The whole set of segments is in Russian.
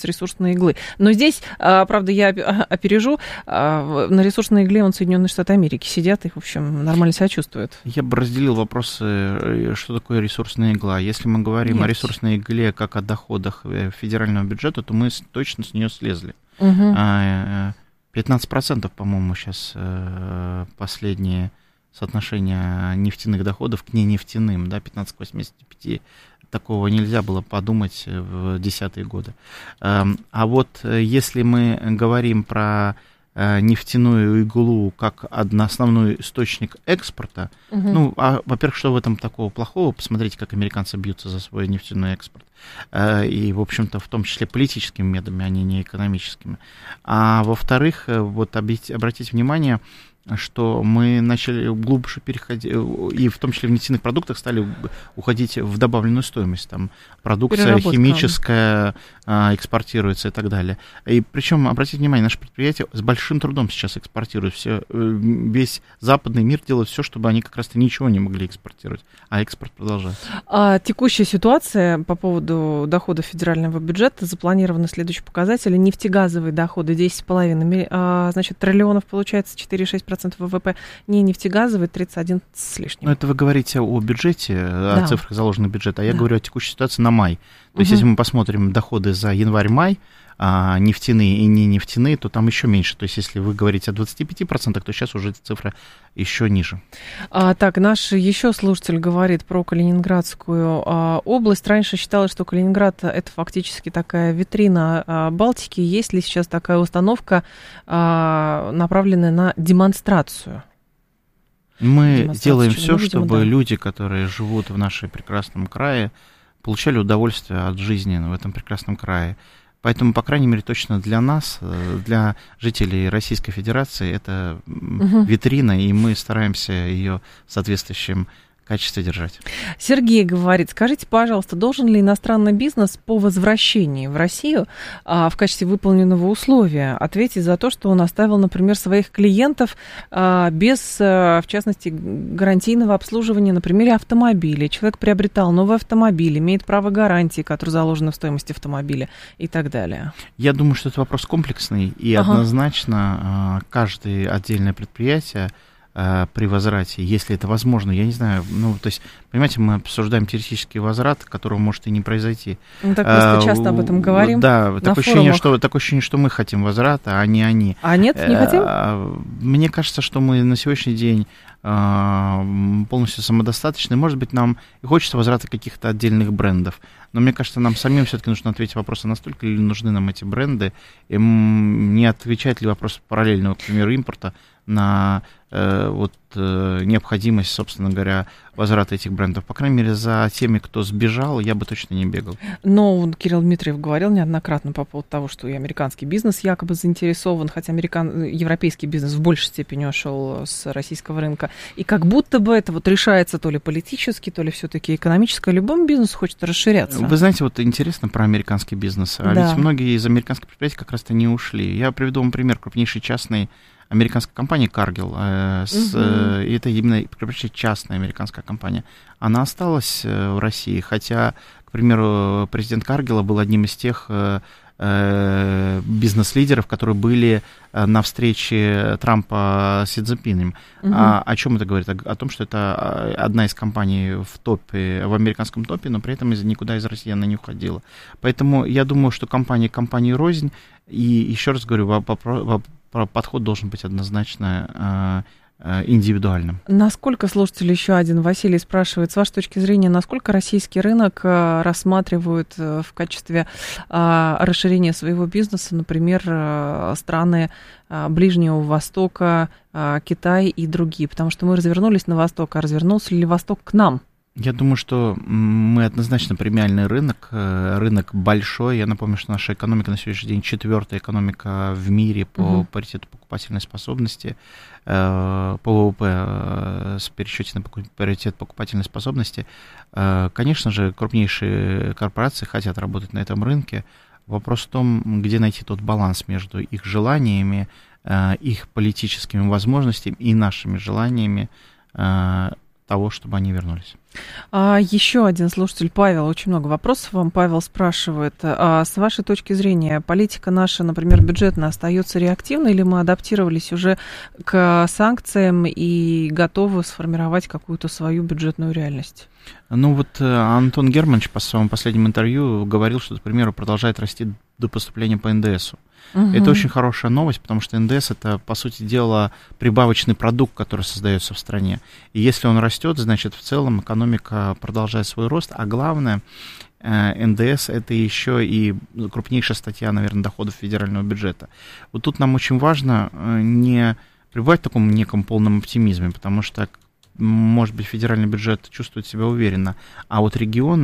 с ресурсной иглы. Но здесь, правда, я опережу, на ресурсной игле Соединенные Штаты Америки сидят и, в общем, нормально себя чувствуют. Я бы разделил вопросы, что такое ресурсная игла. Если мы говорим о ресурсной игле как о доходах федерального бюджета, то мы точно с нее слезли. 15%, по-моему, сейчас последние соотношения нефтяных доходов к ненефтяным, да, 15 к 85. Такого нельзя было подумать в 10-е годы. А вот если мы говорим про нефтяную иглу как основной источник экспорта, во-первых, что в этом такого плохого? Посмотрите, как американцы бьются за свой нефтяной экспорт. И, в общем-то, в том числе политическими методами, а не экономическими. А во-вторых, вот обратите внимание, что мы начали глубже переходить, и в том числе в нефтяных продуктах стали уходить в добавленную стоимость. Там продукция химическая экспортируется и так далее. И причем, обратите внимание, наши предприятия с большим трудом сейчас экспортируют. Весь западный мир делает все, чтобы они как раз-то ничего не могли экспортировать, а экспорт продолжается. Текущая ситуация по поводу доходов федерального бюджета, запланированы следующие показатели. Нефтегазовые доходы 10,5 триллионов, получается, 4,6% ВВП, не нефтегазовый 31 с лишним. Ну, это вы говорите о бюджете, о цифрах заложенных бюджета, а я говорю о текущей ситуации на май. То есть, если мы посмотрим доходы за январь-май, нефтяные и не нефтяные, то там еще меньше. То есть, если вы говорите о 25%, то сейчас уже цифра еще ниже. Так, наш еще слушатель говорит про Калининградскую область. Раньше считалось, что Калининград — это фактически такая витрина Балтики. Есть ли сейчас такая установка, направленная на демонстрацию? Мы делаем все, чтобы люди, которые живут в нашем прекрасном крае, получали удовольствие от жизни в этом прекрасном крае. Поэтому, по крайней мере, точно для нас, для жителей Российской Федерации, это витрина, и мы стараемся ее в соответствующем качестве держать. Сергей говорит, скажите, пожалуйста, должен ли иностранный бизнес по возвращении в Россию в качестве выполненного условия ответить за то, что он оставил, например, своих клиентов без, в частности, гарантийного обслуживания, например, автомобилей? Человек приобретал новый автомобиль, имеет право гарантии, которые заложены в стоимости автомобиля и так далее. Я думаю, что это вопрос комплексный, и однозначно каждое отдельное предприятие при возврате, если это возможно, я не знаю, то есть, понимаете, мы обсуждаем теоретический возврат, которого может и не произойти. Мы так просто часто об этом говорим. Да, такое ощущение, что мы хотим возврата, а не они. А нет, не хотим? Мне кажется, что мы на сегодняшний день полностью самодостаточны. Может быть, нам и хочется возврата каких-то отдельных брендов. Но мне кажется, нам самим все-таки нужно ответить вопросы, настолько ли нужны нам эти бренды, и не отвечает ли вопрос параллельного, к примеру, импорта на необходимость, собственно говоря, возврата этих брендов. По крайней мере, за теми, кто сбежал, я бы точно не бегал. Но Кирилл Дмитриев говорил неоднократно по поводу того, что и американский бизнес якобы заинтересован, хотя европейский бизнес в большей степени ушел с российского рынка. И как будто бы это решается то ли политически, то ли все-таки экономически. Любому бизнесу хочется расширяться. Вы знаете, интересно про американский бизнес. Да. Ведь многие из американских предприятий как раз-то не ушли. Я приведу вам пример крупнейшей частной американской компании Cargill. И это именно частная американская компания. Она осталась в России, хотя, к примеру, президент Cargill был одним из тех бизнес-лидеров, которые были на встрече Трампа с Си Цзиньпином. О чем это говорит? О том, что это одна из компаний в топе, в американском топе, но при этом никуда из России она не уходила. Поэтому я думаю, что компании рознь. И еще раз говорю, подход должен быть однозначно индивидуальным. Насколько, слушатель, еще один, Василий спрашивает, с вашей точки зрения, насколько российский рынок рассматривают в качестве расширения своего бизнеса, например, страны Ближнего Востока, Китай и другие? Потому что мы развернулись на Восток, а развернулся ли Восток к нам? Я думаю, что мы однозначно премиальный рынок, рынок большой. Я напомню, что наша экономика на сегодняшний день 4-я экономика в мире по паритету покупательной способности, по ВВП с пересчете на паритет покупательной способности. Конечно же, крупнейшие корпорации хотят работать на этом рынке. Вопрос в том, где найти тот баланс между их желаниями, их политическими возможностями и нашими желаниями, того, чтобы они вернулись. Еще один слушатель, Павел, очень много вопросов вам. Павел спрашивает, с вашей точки зрения, политика наша, например, бюджетная, остается реактивной, или мы адаптировались уже к санкциям и готовы сформировать какую-то свою бюджетную реальность? Ну вот Антон Германович по своему последнему интервью говорил, что, к примеру, продолжает расти до поступления по НДСу. Это очень хорошая новость, потому что НДС — это, по сути дела, прибавочный продукт, который создается в стране. И если он растет, значит, в целом экономика продолжает свой рост. А главное, НДС — это еще и крупнейшая статья, наверное, доходов федерального бюджета. Вот тут нам очень важно не пребывать в таком неком полном оптимизме, потому что, может быть, федеральный бюджет чувствует себя уверенно, а вот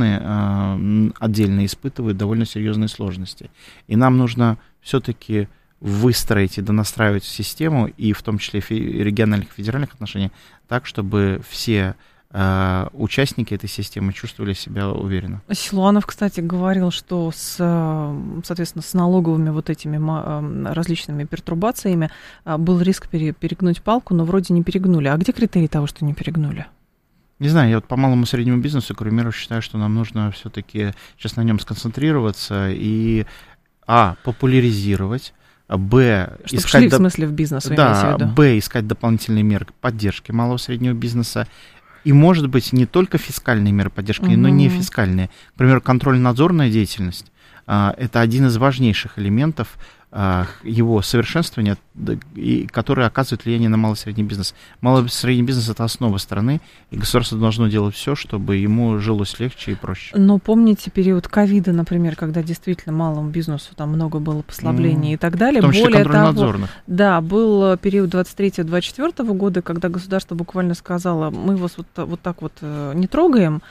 регионы отдельно испытывают довольно серьезные сложности. И нам нужно все-таки выстроить и донастраивать систему, и в том числе региональных и федеральных отношений, так, чтобы все участники этой системы чувствовали себя уверенно. Силуанов, кстати, говорил, что соответственно, с налоговыми вот этими различными пертурбациями был риск перегнуть палку, но вроде не перегнули. А где критерий того, что не перегнули? Не знаю, я вот по малому и среднему бизнесу, к примеру, считаю, что нам нужно все-таки сейчас на нем сконцентрироваться и популяризировать, чтобы шли, в смысле, в бизнес, вы имеете в виду? Искать дополнительные меры поддержки малого и среднего бизнеса. И, может быть, не только фискальные меры поддержки, но и не фискальные. Например, контрольно-надзорная деятельность – это один из важнейших элементов его совершенствования, который оказывает влияние на малый и средний бизнес. Малый и средний бизнес – это основа страны, и государство должно делать все, чтобы ему жилось легче и проще. Но помните период ковида, например, когда действительно малому бизнесу там много было послаблений и так далее. В том числе контрольно-надзорных. Да, был период 23-24 года, когда государство буквально сказало, мы вас вот так вот не трогаем,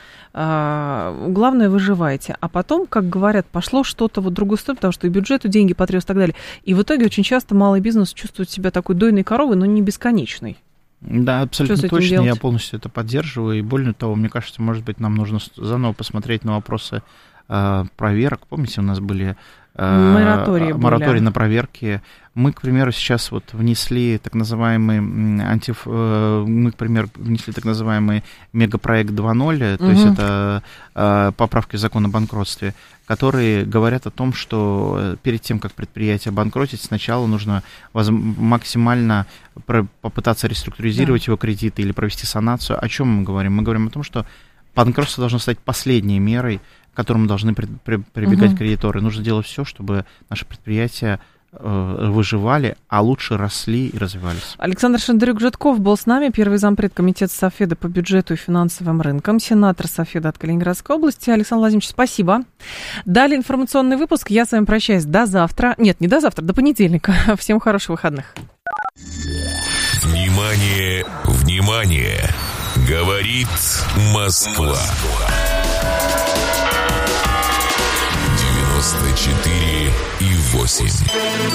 главное, выживайте. А потом, как говорят, пошло что-то в другую сторону, потому что и бюджету деньги потребуются и так далее. И в итоге очень часто малый бизнес чувствует себя такой дойной коровой, но не бесконечной. Да, абсолютно точно, я полностью это поддерживаю. И более того, мне кажется, может быть, нам нужно заново посмотреть на вопросы проверок. Помните, у нас были моратории на проверки. Мы, к примеру, сейчас вот внесли так называемый мегапроект 2.0, то есть это поправки в закон о банкротстве, которые говорят о том, что перед тем, как предприятие банкротить, сначала нужно максимально попытаться реструктуризировать его кредиты или провести санацию. О чем мы говорим? Мы говорим о том, что банкротство должно стать последней мерой, к которому должны прибегать кредиторы. Нужно делать все, чтобы наши предприятия выживали, а лучше росли и развивались. Александр Шендрюк-Житков был с нами, первый зампред комитета Софеда по бюджету и финансовым рынкам, сенатор Софеда от Калининградской области. Александр Владимирович, спасибо. Далее информационный выпуск. Я с вами прощаюсь до завтра. Нет, не до завтра, до понедельника. Всем хороших выходных. Внимание, внимание! Говорит Москва. 94,8.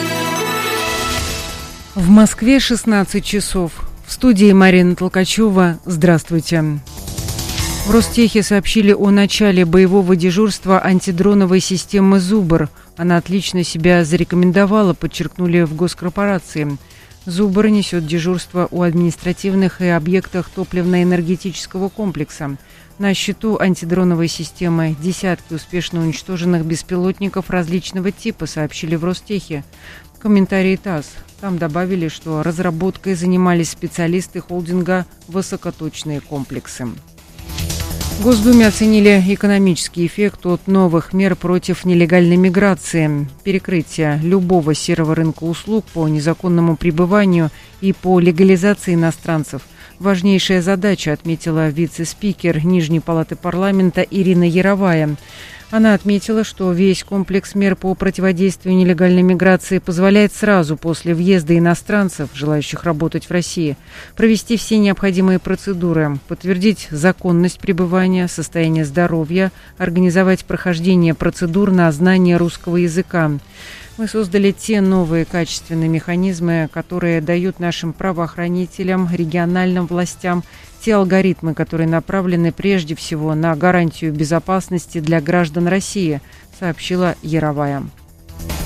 В Москве 16 часов. В студии Марина Толкачева. Здравствуйте. В Ростехе сообщили о начале боевого дежурства антидроновой системы «Зубр». Она отлично себя зарекомендовала, подчеркнули в госкорпорации. «Зубр» несет дежурство у административных и объектах топливно-энергетического комплекса. На счету антидроновой системы десятки успешно уничтоженных беспилотников различного типа, сообщили в Ростехе. В комментарии ТАСС. Там добавили, что разработкой занимались специалисты холдинга «Высокоточные комплексы». В Госдуме оценили экономический эффект от новых мер против нелегальной миграции, перекрытия любого серого рынка услуг по незаконному пребыванию и по легализации иностранцев. Важнейшая задача, отметила вице-спикер Нижней палаты парламента Ирина Яровая. Она отметила, что весь комплекс мер по противодействию нелегальной миграции позволяет сразу после въезда иностранцев, желающих работать в России, провести все необходимые процедуры, подтвердить законность пребывания, состояние здоровья, организовать прохождение процедур на знание русского языка. Мы создали те новые качественные механизмы, которые дают нашим правоохранителям, региональным властям те алгоритмы, которые направлены прежде всего на гарантию безопасности для граждан России, сообщила Яровая.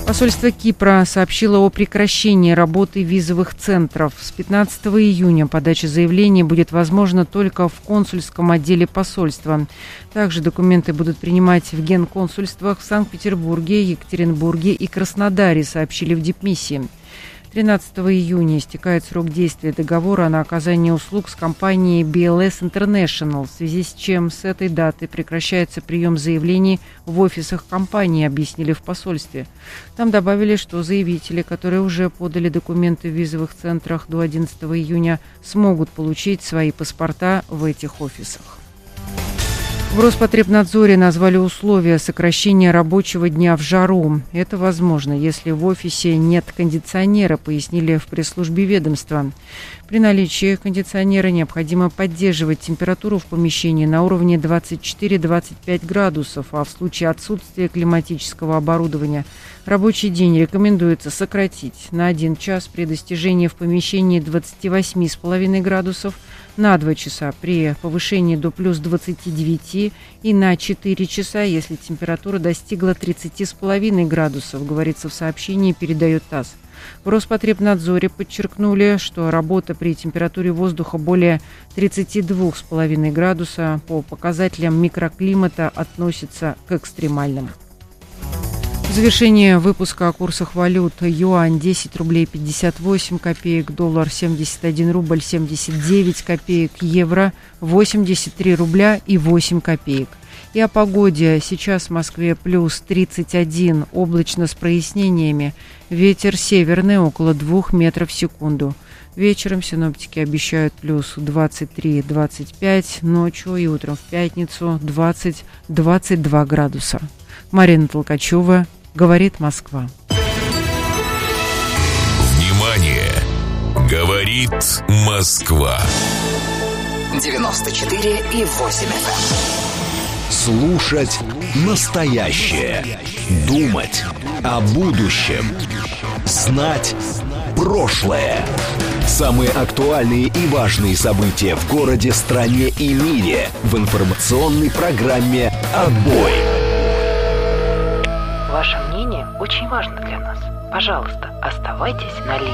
Посольство Кипра сообщило о прекращении работы визовых центров. С 15 июня подача заявлений будет возможна только в консульском отделе посольства. Также документы будут принимать в генконсульствах в Санкт-Петербурге, Екатеринбурге и Краснодаре, сообщили в дипмиссии. 13 июня истекает срок действия договора на оказание услуг с компанией BLS International, в связи с чем с этой даты прекращается прием заявлений в офисах компании, объяснили в посольстве. Там добавили, что заявители, которые уже подали документы в визовых центрах до 11 июня, смогут получить свои паспорта в этих офисах. В Роспотребнадзоре назвали условия сокращения рабочего дня в жару. Это возможно, если в офисе нет кондиционера, пояснили в пресс-службе ведомства. При наличии кондиционера необходимо поддерживать температуру в помещении на уровне 24-25 градусов, а в случае отсутствия климатического оборудования рабочий день рекомендуется сократить на 1 час при достижении в помещении 28,5 градусов, на 2 часа при повышении до плюс 29 и на 4 часа, если температура достигла 30,5 градусов, говорится в сообщении, передает ТАСС. В Роспотребнадзоре подчеркнули, что работа при температуре воздуха более 32,5 градуса по показателям микроклимата относится к экстремальным. В завершение выпуска о курсах валют. Юань 10 рублей 58 копеек, доллар 71 рубль 79 копеек, евро 83 рубля и 8 копеек. И о погоде. Сейчас в Москве плюс 31, облачно с прояснениями. Ветер северный около 2 метров в секунду. Вечером синоптики обещают плюс 23-25, ночью и утром в пятницу 20-22 градуса. Марина Толкачева, говорит Москва. Внимание! Говорит Москва. 94,8 FM. Слушать настоящее. Думать о будущем. Знать прошлое. Самые актуальные и важные события в городе, стране и мире в информационной программе «Отбой». Ваше мнение очень важно для нас. Пожалуйста, оставайтесь на линии.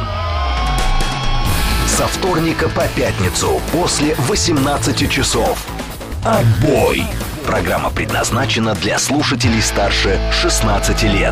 Со вторника по пятницу после 18 часов. «Отбой». Программа предназначена для слушателей старше 16 лет.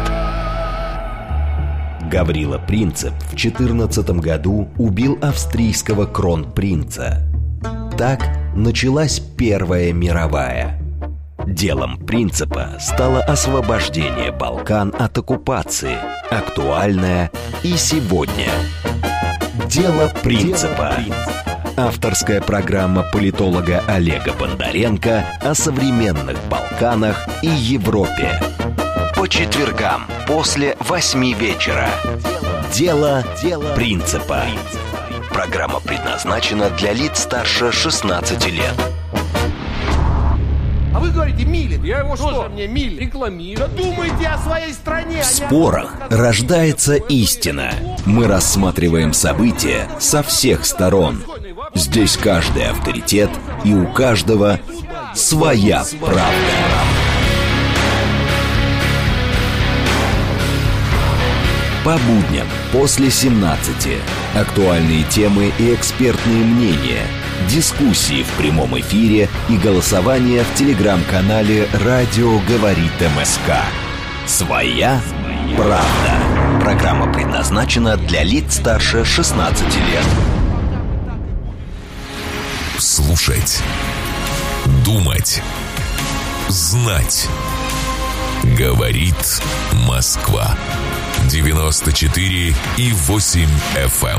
Гаврила Принцип в 2014 году убил австрийского кронпринца. Так началась Первая мировая. Делом Принципа стало освобождение Балкан от оккупации, актуальное и сегодня. Дело Принципа. Авторская программа политолога Олега Бондаренко о современных Балканах и Европе. По четвергам после 8 вечера. Дело Принципа. Программа предназначена для лиц старше 16 лет. А вы говорите, милит. Я его что? Мне милит. Рекламирую. Думайте о своей стране. В спорах рождается истина. Мы рассматриваем события со всех сторон. Здесь каждый авторитет, и у каждого своя правда. По будням после 17. Актуальные темы и экспертные мнения. Дискуссии в прямом эфире и голосование в телеграм-канале «Радио говорит МСК». Своя правда. Программа предназначена для лиц старше 16 лет. Слушать. Думать. Знать. Говорит Москва. 94,8 FM.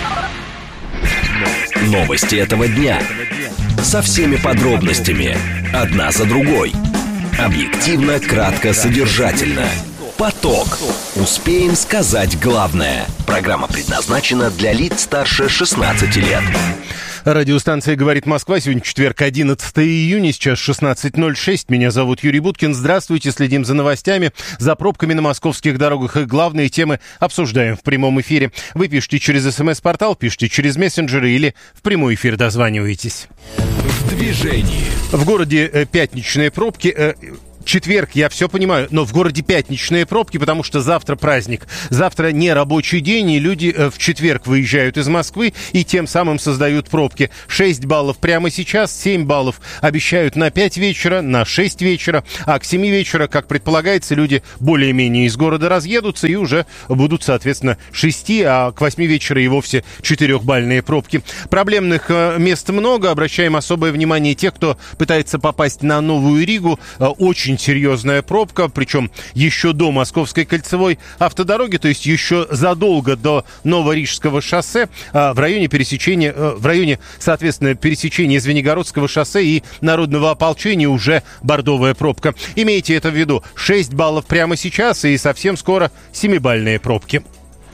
Новости этого дня. Со всеми подробностями. Одна за другой. Объективно, кратко, содержательно. Поток. Успеем сказать главное. Программа предназначена для лиц старше 16 лет. Радиостанция «Говорит Москва». Сегодня четверг, 11 июня, сейчас 16:06. Меня зовут Юрий Буткин. Здравствуйте, следим за новостями, за пробками на московских дорогах и главные темы обсуждаем в прямом эфире. Вы пишите через СМС-портал, пишите через мессенджеры или в прямой эфир дозваниваетесь. В движении. В городе пятничные пробки. четверг, я все понимаю, но в городе пятничные пробки, потому что завтра праздник. Завтра не рабочий день, и люди в четверг выезжают из Москвы и тем самым создают пробки. 6 баллов прямо сейчас, 7 баллов обещают на 5 вечера, на 6 вечера, а к 7 вечера, как предполагается, люди более-менее из города разъедутся и уже будут, соответственно, 6, а к 8 вечера и вовсе 4-бальные пробки. Проблемных мест много, обращаем особое внимание тех, кто пытается попасть на Новую Ригу. Очень серьезная пробка, причем еще до Московской кольцевой автодороги, то есть еще задолго до Новорижского шоссе, в районе, соответственно, пересечения Звенигородского шоссе и Народного ополчения уже бордовая пробка. Имейте это в виду. 6 баллов прямо сейчас и совсем скоро 7-бальные пробки.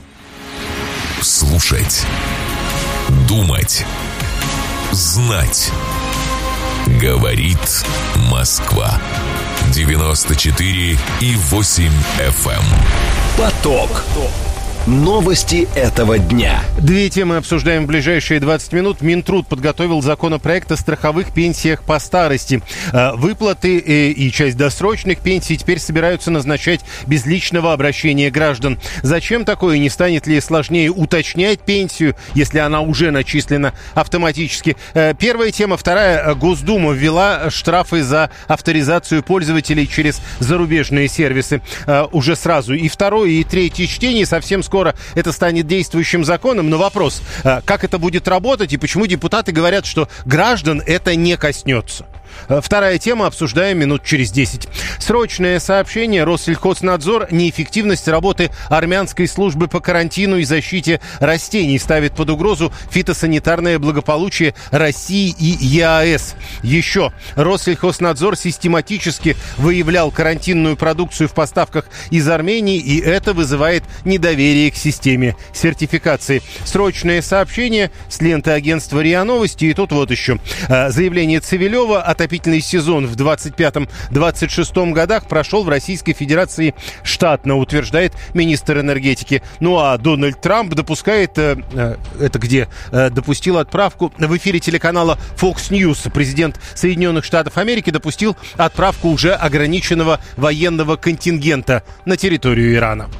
Слушать, думать, знать. Говорит Москва. 94,8 FM. Поток. Новости этого дня. Две темы обсуждаем в ближайшие 20 минут. Минтруд подготовил законопроект о страховых пенсиях по старости. Выплаты и часть досрочных пенсий теперь собираются назначать без личного обращения граждан. Зачем такое? Не станет ли сложнее уточнять пенсию, если она уже начислена автоматически? Первая тема. Вторая. Госдума ввела штрафы за авторизацию пользователей через зарубежные сервисы. Уже сразу и второе, и третье чтение. Совсем скоро это станет действующим законом, но вопрос, как это будет работать и почему депутаты говорят, что граждан это не коснется. Вторая тема, обсуждаем минут через 10. Срочное сообщение. Россельхознадзор неэффективность работы армянской службы по карантину и защите растений ставит под угрозу фитосанитарное благополучие России и ЕАЭС. Еще. Россельхознадзор систематически выявлял карантинную продукцию в поставках из Армении, и это вызывает недоверие к системе сертификации. Срочное сообщение с ленты агентства РИА Новости. И тут вот еще. Заявление Цивилева. Отопительный сезон в 25-26 годах прошел в Российской Федерации штатно, утверждает министр энергетики. Ну а Дональд Трамп допускает, допустил отправку в эфире телеканала Fox News. Президент Соединенных Штатов Америки допустил отправку уже ограниченного военного контингента на территорию Ирана.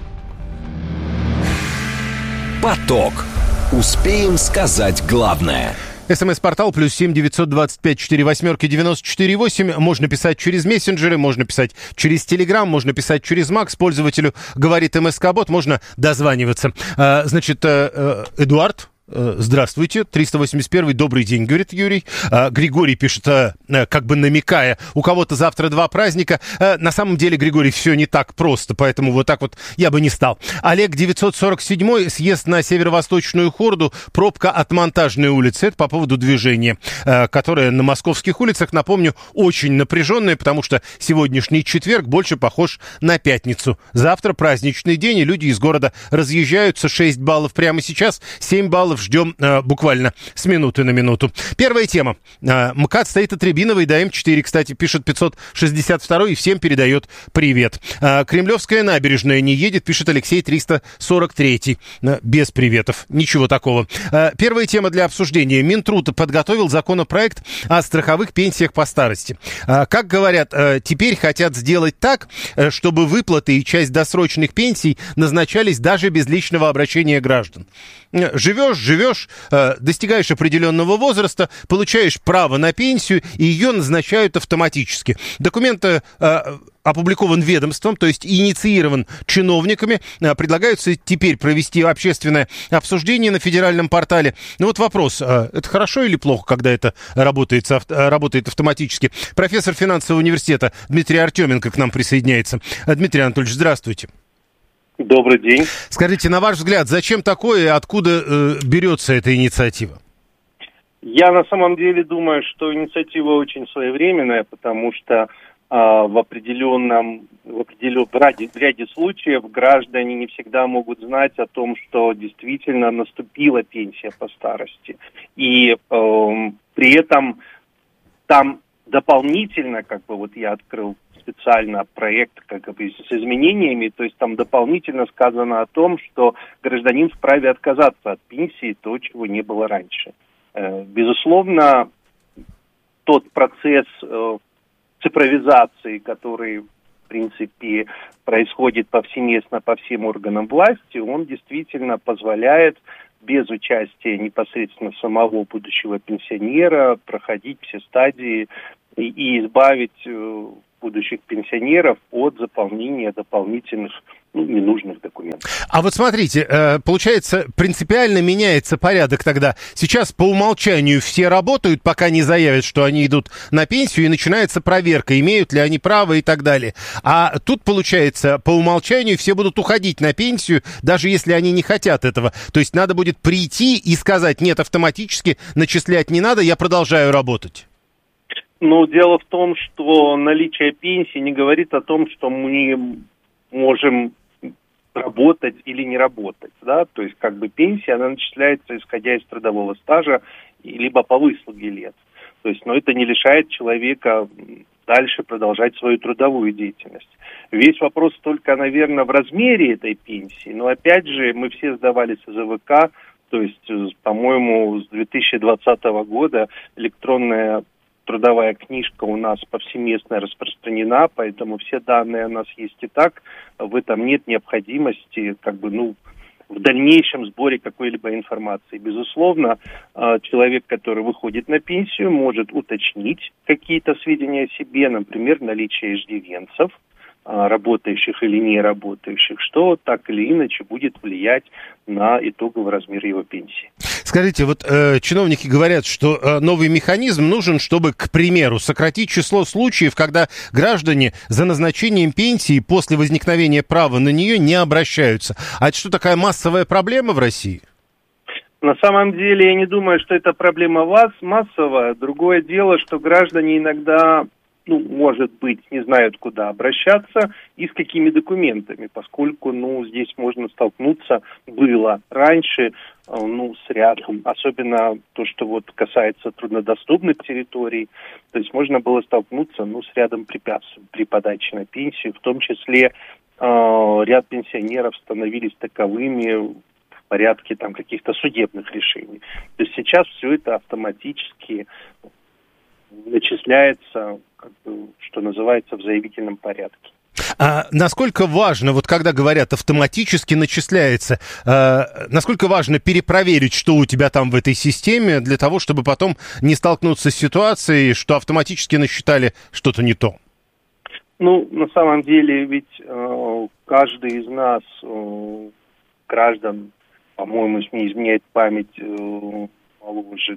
Поток. Успеем сказать главное. СМС-портал +7 925 48 94 8. Можно писать через мессенджеры, можно писать через Телеграм, можно писать через Макс. Пользователю говорит МСК-бот, можно дозваниваться. Значит, Эдуард. Здравствуйте, 381-й, добрый день, говорит Юрий. Григорий пишет, как бы намекая, у кого-то завтра 2 праздника. На самом деле, Григорий, все не так просто, поэтому вот так вот я бы не стал. Олег 947-й, съезд на северо-восточную Хорду, пробка от Монтажной улицы. Это по поводу движения, которое на московских улицах, напомню, очень напряженное, потому что сегодняшний четверг больше похож на пятницу. Завтра праздничный день, и люди из города разъезжаются. 6 баллов прямо сейчас, 7 баллов ждем буквально с минуты на минуту. Первая тема. МКАД стоит от Рябиновой до М4, кстати, пишет 562 и всем передает привет. Кремлевская набережная не едет, пишет Алексей 343. Без приветов. Ничего такого. Первая тема для обсуждения. Минтруд подготовил законопроект о страховых пенсиях по старости. Как говорят, теперь хотят сделать так, чтобы выплаты и часть досрочных пенсий назначались даже без личного обращения граждан. Живешь, достигаешь определенного возраста, получаешь право на пенсию, и ее назначают автоматически. Документ опубликован ведомством, то есть инициирован чиновниками. Предлагается теперь провести общественное обсуждение на федеральном портале. Ну вот вопрос, это хорошо или плохо, когда это работает автоматически? Профессор финансового университета Дмитрий Артеменко к нам присоединяется. Дмитрий Анатольевич, здравствуйте. Добрый день. Скажите, на ваш взгляд, зачем такое и откуда берется эта инициатива? Я на самом деле думаю, что инициатива очень своевременная, потому что в ряде случаев граждане не всегда могут знать о том, что действительно наступила пенсия по старости. И при этом там дополнительно, я открыл специально проект с изменениями, то есть там дополнительно сказано о том, что гражданин вправе отказаться от пенсии, то, чего не было раньше. Безусловно, тот процесс цифровизации, который, в принципе, происходит повсеместно по всем органам власти, он действительно позволяет без участия непосредственно самого будущего пенсионера проходить все стадии и избавить будущих пенсионеров от заполнения дополнительных ненужных документов. А вот смотрите, получается, принципиально меняется порядок тогда. Сейчас по умолчанию все работают, пока не заявят, что они идут на пенсию, и начинается проверка, имеют ли они право и так далее. А тут, получается, по умолчанию все будут уходить на пенсию, даже если они не хотят этого. То есть надо будет прийти и сказать: нет, автоматически начислять не надо, я продолжаю работать. Но дело в том, что наличие пенсии не говорит о том, что мы можем работать или не работать, да, то есть как бы пенсия, она начисляется исходя из трудового стажа, либо по выслуге лет, то есть, но это не лишает человека дальше продолжать свою трудовую деятельность. Весь вопрос только, наверное, в размере этой пенсии, но опять же, мы все сдавали СЗВК, то есть, по-моему, с 2020 года электронная трудовая книжка у нас повсеместно распространена, поэтому все данные у нас есть и так. В этом нет необходимости в дальнейшем сборе какой-либо информации. Безусловно, человек, который выходит на пенсию, может уточнить какие-то сведения о себе, например, наличие иждивенцев, работающих или не работающих, что так или иначе будет влиять на итоговый размер его пенсии. Скажите, вот чиновники говорят, что новый механизм нужен, чтобы, к примеру, сократить число случаев, когда граждане за назначением пенсии после возникновения права на нее не обращаются. А это что, такая массовая проблема в России? На самом деле, я не думаю, что это проблема массовая. Другое дело, что граждане иногда, может быть, не знают, куда обращаться и с какими документами, поскольку, здесь можно столкнуться, было раньше, с рядом, особенно то, что касается труднодоступных территорий, то есть можно было столкнуться, с рядом препятствий при подаче на пенсию, в том числе ряд пенсионеров становились таковыми в порядке каких-то судебных решений. То есть сейчас все это автоматически начисляется, что называется, в заявительном порядке. А насколько важно, когда говорят автоматически начисляется, насколько важно перепроверить, что у тебя там в этой системе, для того, чтобы потом не столкнуться с ситуацией, что автоматически насчитали что-то не то? На самом деле, ведь каждый из нас, граждан, по-моему, если не изменяет память, моложе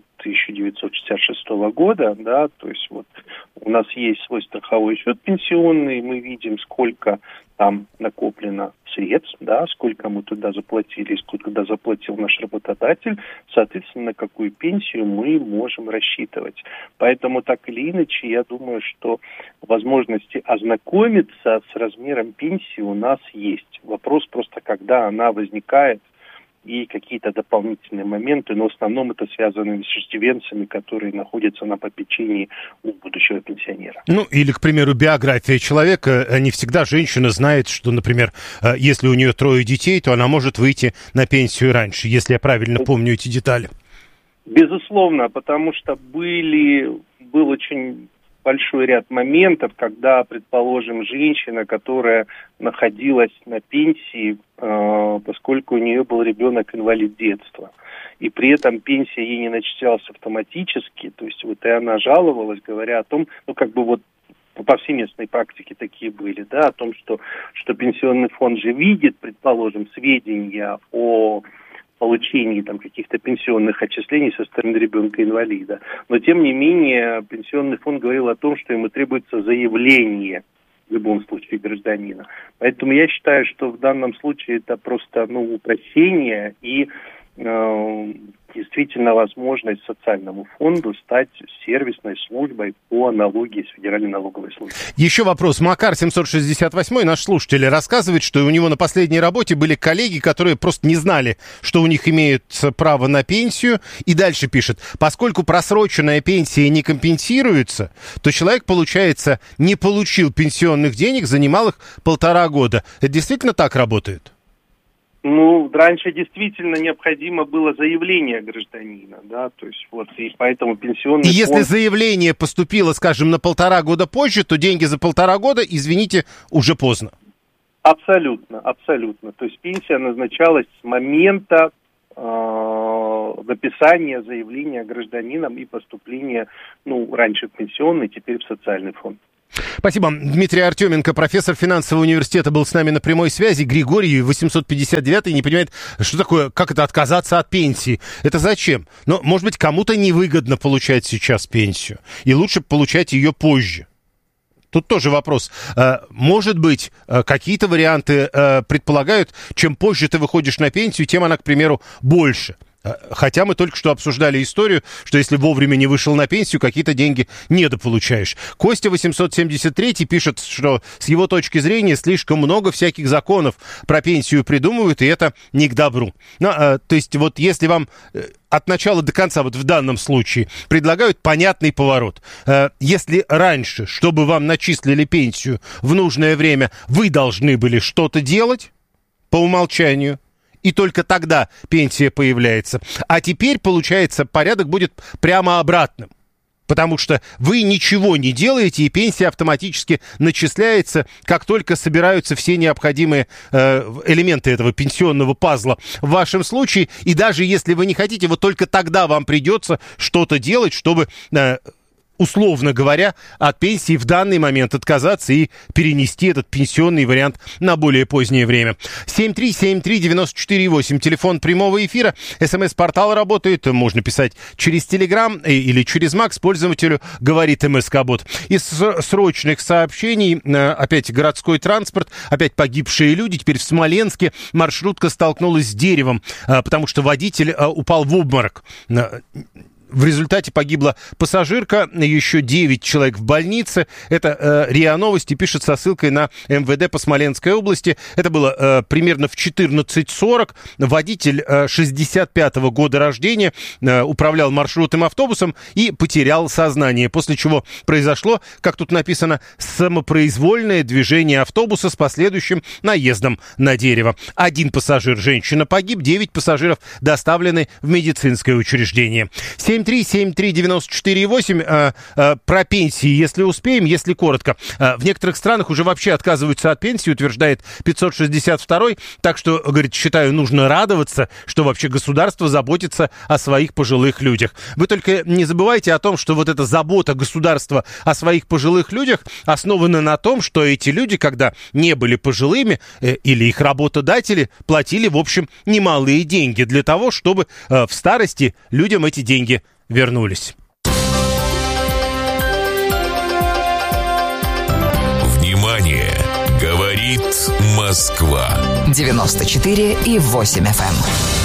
1966 года, да, то есть у нас есть свой страховой счет пенсионный, мы видим, сколько там накоплено средств, да, сколько мы туда заплатили, сколько туда заплатил наш работодатель, соответственно, на какую пенсию мы можем рассчитывать. Поэтому так или иначе, я думаю, что возможности ознакомиться с размером пенсии у нас есть. Вопрос просто, когда она возникает, и какие-то дополнительные моменты, но в основном это связано с иждивенцами, которые находятся на попечении у будущего пенсионера. Или, к примеру, биография человека. Не всегда женщина знает, что, например, если у нее 3 детей, то она может выйти на пенсию раньше, если я правильно помню эти детали. Безусловно, потому что был очень большой ряд моментов, когда, предположим, женщина, которая находилась на пенсии, поскольку у нее был ребенок-инвалид детства, и при этом пенсия ей не начислялась автоматически, то есть и она жаловалась, говоря о том, по повсеместной практике такие были, да, о том, что пенсионный фонд же видит, предположим, сведения о получении каких-то пенсионных отчислений со стороны ребенка-инвалида. Но, тем не менее, пенсионный фонд говорил о том, что ему требуется заявление в любом случае гражданина. Поэтому я считаю, что в данном случае это просто упрощение и действительно возможность социальному фонду стать сервисной службой по аналогии с Федеральной налоговой службой. Еще вопрос. Макар 768, наш слушатель, рассказывает, что у него на последней работе были коллеги, которые просто не знали, что у них имеют право на пенсию. И дальше пишет: поскольку просроченная пенсия не компенсируется, то человек, получается, не получил пенсионных денег за немалых 1,5 года. Это действительно так работает? Ну, раньше действительно необходимо было заявление гражданина, да, то есть вот, и поэтому пенсионный фонд... Если заявление поступило, скажем, на 1,5 года позже, то деньги за 1,5 года, извините, уже поздно. Абсолютно, абсолютно. То есть пенсия назначалась с момента написания заявления гражданином и поступления, ну, раньше в пенсионный, теперь в социальный фонд. Спасибо. Дмитрий Артеменко, профессор финансового университета, был с нами на прямой связи. Григорий, 859-й, не понимает, что такое, как это отказаться от пенсии. Это зачем? Но, может быть, кому-то невыгодно получать сейчас пенсию, и лучше получать ее позже. Тут тоже вопрос. Может быть, какие-то варианты предполагают, чем позже ты выходишь на пенсию, тем она, к примеру, больше. Хотя мы только что обсуждали историю, что если вовремя не вышел на пенсию, какие-то деньги недополучаешь. Костя 873 пишет, что с его точки зрения слишком много всяких законов про пенсию придумывают, и это не к добру. То есть вот если вам от начала до конца, вот в данном случае, предлагают понятный поворот. Если раньше, чтобы вам начислили пенсию в нужное время, вы должны были что-то делать по умолчанию, и только тогда пенсия появляется. А теперь, получается, порядок будет прямо обратным. Потому что вы ничего не делаете, и пенсия автоматически начисляется, как только собираются все необходимые элементы этого пенсионного пазла в вашем случае. И даже если вы не хотите, вот только тогда вам придется что-то делать, чтобы... условно говоря, от пенсии в данный момент отказаться и перенести этот пенсионный вариант на более позднее время. 7373948, телефон прямого эфира, СМС-портал работает, можно писать через Телеграм или через Макс, пользователю говорит МСК-бот. Из срочных сообщений, опять городской транспорт, опять погибшие люди, теперь в Смоленске маршрутка столкнулась с деревом, потому что водитель упал в обморок. В результате погибла пассажирка, еще 9 человек в больнице. Это РИА Новости пишет со ссылкой на МВД по Смоленской области. Это было примерно в 14:40. Водитель 65-го года рождения управлял маршрутным автобусом и потерял сознание. После чего произошло, как тут написано, самопроизвольное движение автобуса с последующим наездом на дерево. 1 пассажир, женщина, погиб, 9 пассажиров доставлены в медицинское учреждение. 7373948, про пенсии, если успеем, если коротко. В некоторых странах уже вообще отказываются от пенсии, утверждает 562-й. Так что, говорит, считаю, нужно радоваться, что вообще государство заботится о своих пожилых людях. Вы только не забывайте о том, что вот эта забота государства о своих пожилых людях основана на том, что эти люди, когда не были пожилыми, или их работодатели, платили, в общем, немалые деньги для того, чтобы в старости людям эти деньги вернулись. Внимание! Говорит Москва. 94,8 FM.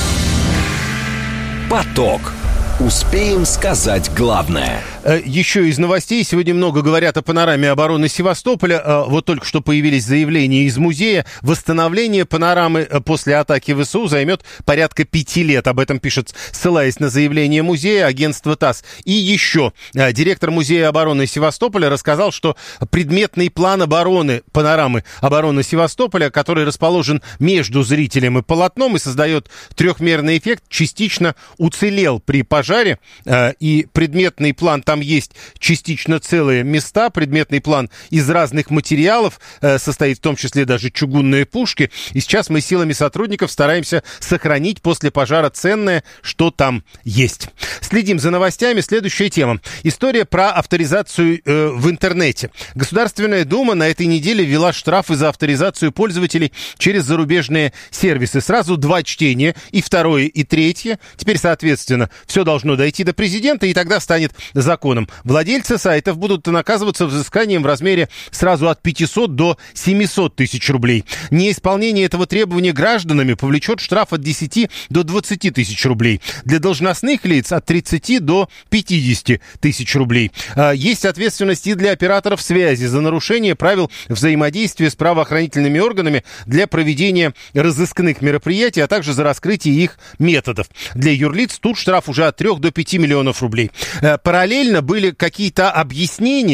Поток. Успеем сказать главное. Еще из новостей. Сегодня много говорят о панораме обороны Севастополя. Вот только что появились заявления из музея. Восстановление панорамы после атаки ВСУ займет порядка 5 лет. Об этом пишет, ссылаясь на заявление музея, агентство ТАСС. И еще директор музея обороны Севастополя рассказал, что предметный план обороны панорамы обороны Севастополя, который расположен между зрителем и полотном и создает трехмерный эффект, частично уцелел при пожаре. И предметный план там есть частично целые места. Предметный план из разных материалов, состоит в том числе даже чугунные пушки. И сейчас мы силами сотрудников стараемся сохранить после пожара ценное, что там есть. Следим за новостями. Следующая тема. История про авторизацию в интернете. Государственная Дума на этой неделе ввела штрафы за авторизацию пользователей через зарубежные сервисы. Сразу 2 чтения, и второе, и третье. Теперь, соответственно, все должно дойти до президента, и тогда станет законом. Владельцы сайтов будут наказываться взысканием в размере сразу от 500 до 700 тысяч рублей. Неисполнение этого требования гражданами повлечет штраф от 10 до 20 тысяч рублей. Для должностных лиц от 30 до 50 тысяч рублей. Есть ответственность и для операторов связи за нарушение правил взаимодействия с правоохранительными органами для проведения разыскных мероприятий, а также за раскрытие их методов. Для юрлиц тут штраф уже от 3 до 5 миллионов рублей. Параллельно были какие-то объяснения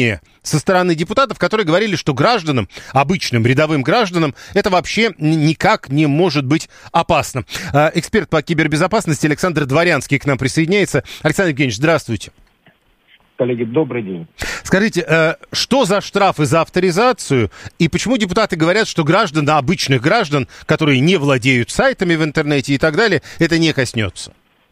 со стороны депутатов, которые говорили, что гражданам, обычным рядовым гражданам, это вообще никак не может быть опасно. Эксперт по кибербезопасности Александр Дворянский к нам присоединяется. Александр Евгеньевич, здравствуйте. Коллеги, добрый день. Скажите, что за штрафы за авторизацию и почему депутаты говорят, что граждан, обычных граждан, которые не владеют сайтами в интернете и так далее, это не коснется?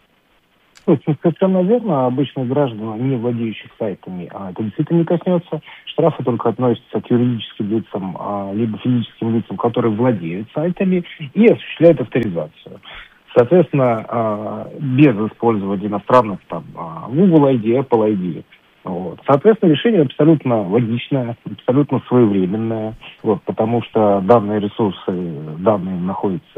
Совершенно верно, обычных граждан, не владеющих сайтами, это действительно не коснется. Штрафы только относятся к юридическим лицам, либо физическим лицам, которые владеют сайтами и осуществляют авторизацию. Соответственно, без использования иностранных Google ID, Apple ID. Вот. Соответственно, решение абсолютно логичное, абсолютно своевременное, потому что данные ресурсы, данные находятся